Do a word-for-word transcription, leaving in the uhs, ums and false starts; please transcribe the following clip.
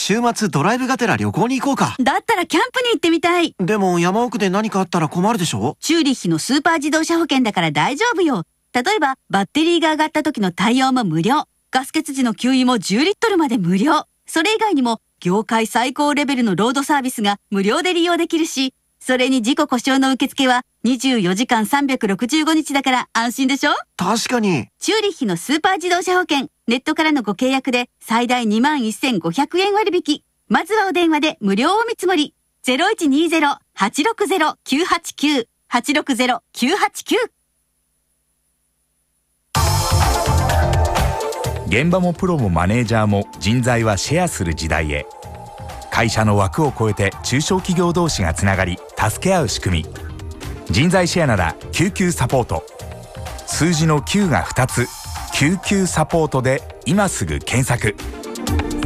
週末ドライブがてら旅行に行こうか。 だったらキャンプに行ってみたい。 でも山奥で何かあったら困るでしょ。 チューリッヒのスーパー自動車保険だから大丈夫よ。例えばバッテリーが上がった時の対応も無料、ガス欠時の給油もじゅうリットルまで無料。それ以外にも業界最高レベルのロードサービスが無料で利用できるし、それに事故故障の受付はにじゅうよじかんさんびゃくろくじゅうごにちだから安心でしょ。 確かに。 チューリッヒのスーパー自動車保険、ネットからのご契約で最大 にまんせんごひゃくえん割引。まずはお電話で無料お見積もり。ゼロいちにゼロ はちろくゼロ きゅうはちきゅう はちろくゼロ きゅうはちきゅう。 現場もプロもマネージャーも人材はシェアする時代へ。会社の枠を超えて中小企業同士がつながり助け合う仕組み、人材シェアなら救急サポート。数字のきゅうがふたつ、救急サポートで今すぐ検索。